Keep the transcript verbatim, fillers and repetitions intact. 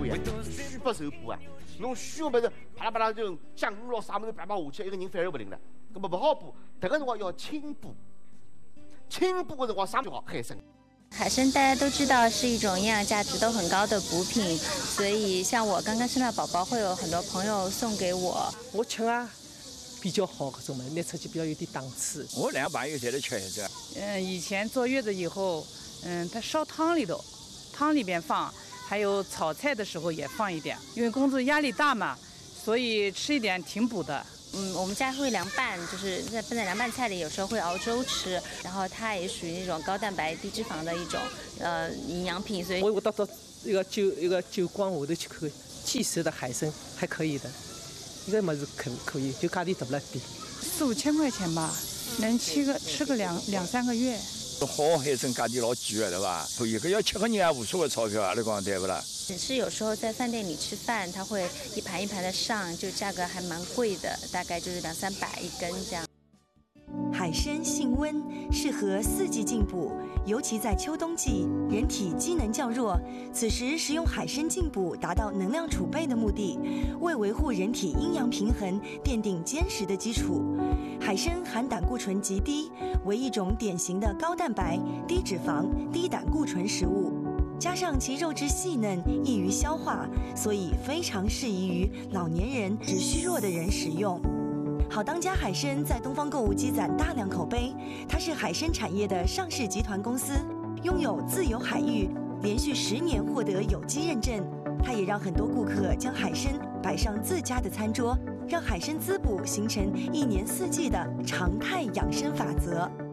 呀，虚不受补啊！侬虚个物事，啪啦啪啦就酱鱼咯啥物事啪啪下去，一个人反而不灵了。那么不好补，这个辰光要清补。清补的辰光啥就好海参。 海参大家都知道是一种营养价值都很高的补品，所以像我刚刚生了宝宝，会有很多朋友送给我。 我吃啊，比较好搿种嘛，拿出去比较有点档次。 我两个朋友侪在吃这。 嗯，以前坐月子以后，嗯，它烧汤里头，汤里边放，还有炒菜的时候也放一点，因为工作压力大嘛，所以吃一点挺补的。 嗯，我们家会凉拌，就是在拌在凉拌菜里，有时候会熬粥吃。然后它也属于那种高蛋白、低脂肪的一种呃营养品，所以我我到到一个酒一个酒馆下头去看，即食的海参还可以的，这个么子可可以，就价钿大不了点， 四五千块钱吧，能吃个吃个两两三个月。 好海参价钿老贵的，对吧？一个要吃个人也无所谓钞票，你讲对不啦？ 只是有时候在饭店里吃饭，它会一盘一盘的上，就价格还蛮贵的，大概就是两三百一根这样。 海参性温，适合四季进补，尤其在秋冬季，人体机能较弱，此时食用海参进补，达到能量储备的目的，为维护人体阴阳平衡奠定坚实的基础。海参含胆固醇极低，为一种典型的高蛋白、低脂肪、低胆固醇食物，加上其肉质细嫩，易于消化，所以非常适宜于老年人至虚弱的人食用。好当家海参在东方购物积攒大量口碑，它是海参产业的上市集团公司，拥有自有海域，连续十年获得有机认证。它也让很多顾客将海参摆上自家的餐桌，让海参滋补形成一年四季的常态养生法则。